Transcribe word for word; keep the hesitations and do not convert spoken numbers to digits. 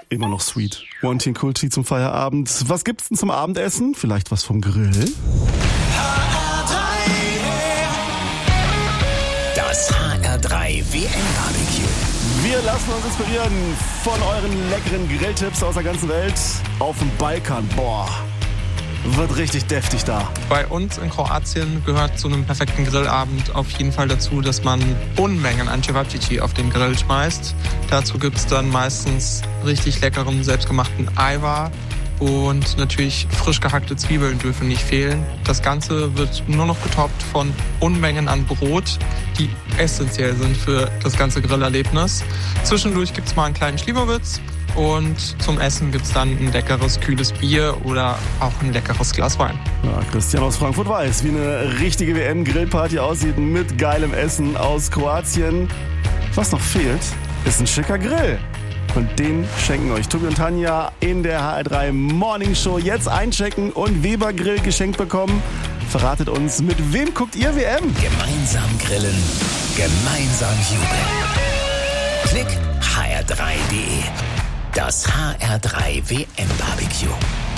Immer noch sweet. One Teen Kulti zum Feierabend. Was gibt's denn zum Abendessen? Vielleicht was vom Grill? Das H R drei W M-Barbecue. Wir lassen uns inspirieren von euren leckeren Grilltipps aus der ganzen Welt. Auf dem Balkan, boah, wird richtig deftig da. Bei uns in Kroatien gehört zu einem perfekten Grillabend auf jeden Fall dazu, dass man Unmengen an Cevapcici auf den Grill schmeißt. Dazu gibt es dann meistens richtig leckeren, selbstgemachten Ajvar. Und natürlich frisch gehackte Zwiebeln dürfen nicht fehlen. Das Ganze wird nur noch getoppt von Unmengen an Brot, die essentiell sind für das ganze Grillerlebnis. Zwischendurch gibt es mal einen kleinen Schlieberwitz und zum Essen gibt es dann ein leckeres, kühles Bier oder auch ein leckeres Glas Wein. Ja, Christian aus Frankfurt weiß, wie eine richtige W M-Grillparty aussieht mit geilem Essen aus Kroatien. Was noch fehlt, ist ein schicker Grill. Und den schenken euch Tobi und Tanja in der H R drei Morning Show. Jetzt einchecken und Weber Grill geschenkt bekommen. Verratet uns, mit wem guckt ihr W M? Gemeinsam grillen, gemeinsam jubeln. Klick H R drei punkt de. Das H R drei W M-Barbecue.